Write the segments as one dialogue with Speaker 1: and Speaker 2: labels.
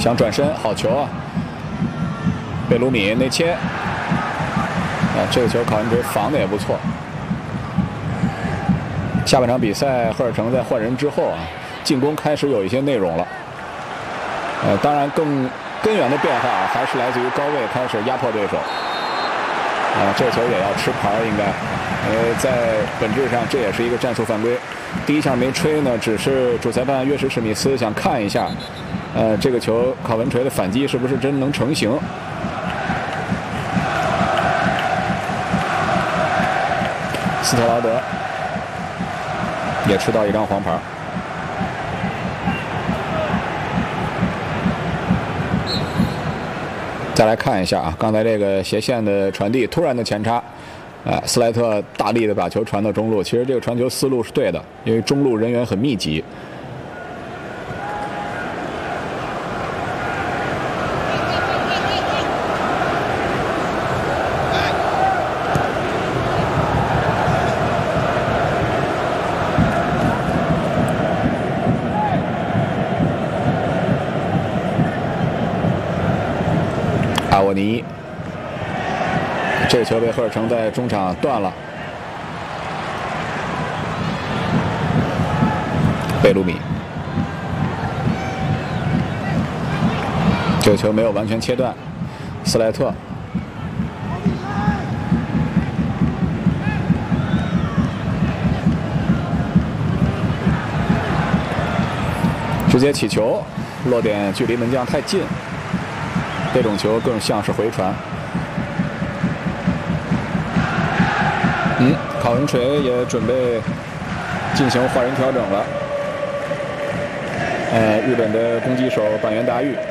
Speaker 1: 想转身，好球啊！贝鲁米内切，这个球考文垂防的也不错。下半场比赛，赫尔城在换人之后啊，进攻开始有一些内容了。当然更根源的变化还是来自于高位开始压迫对手。这球也要吃牌应该，因为在本质上这也是一个战术犯规。第一下没吹呢，只是主裁判约什史密斯想看一下，这个球考文垂的反击是不是真能成型。斯特劳德也吃到一张黄牌。再来看一下啊，刚才这个斜线的传递，突然的前插，斯莱特大力的把球传到中路。其实这个传球思路是对的，因为中路人员很密集。阿沃尼，这个球被赫尔城在中场断了。贝鲁米，这个球没有完全切断。斯莱特，直接起球，落点距离门将太近。这种球更像是回传。考文垂也准备进行换人调整了。日本的攻击手板垣达裕，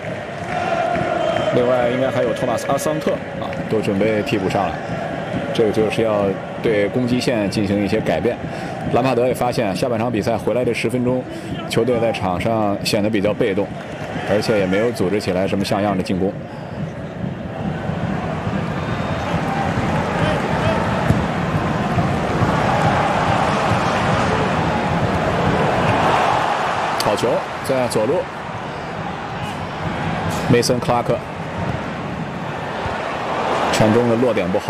Speaker 1: 另外应该还有托马斯阿桑特啊，都准备替补上来。这个就是要对攻击线进行一些改变。兰帕德也发现，下半场比赛回来的10分钟，球队在场上显得比较被动。而且也没有组织起来什么像样的进攻。好球，在左路，梅森·克拉克传中的落点不好。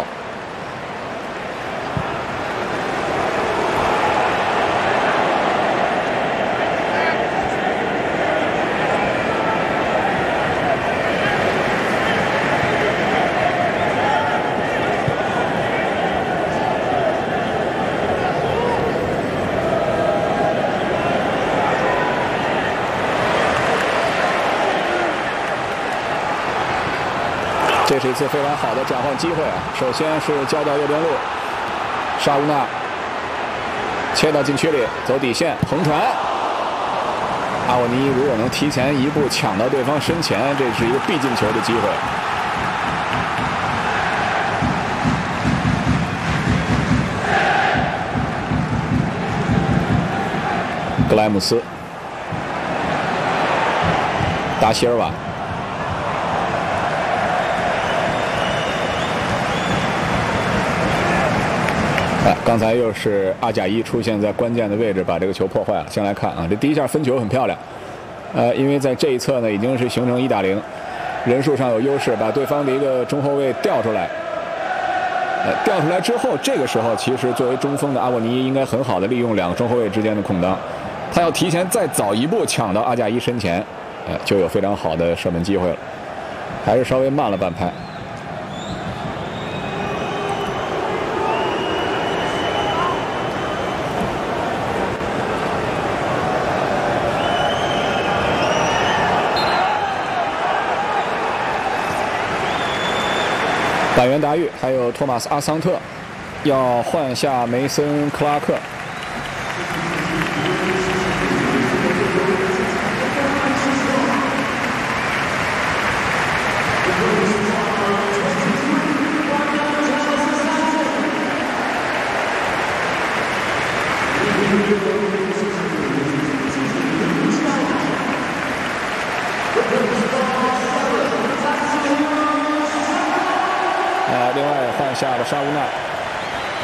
Speaker 1: 这是一次非常好的转换机会啊！首先是交到右边路，沙乌纳切到禁区里，走底线横传。阿沃尼如果能提前一步抢到对方身前，这是一个必进球的机会。格莱姆斯、达希尔瓦。刚才又是阿贾伊出现在关键的位置，把这个球破坏了。先来看啊，这第一下分球很漂亮，因为在这一侧呢已经是形成1打0，人数上有优势，把对方的一个中后卫调出来。调出来之后，这个时候其实作为中锋的阿沃尼应该很好的利用2个中后卫之间的空当，他要提前再早一步抢到阿贾伊身前，就有非常好的射门机会了，还是稍微慢了半拍。板垣达裕还有托马斯阿桑特要换下梅森·克拉克。另外换下了沙乌纳。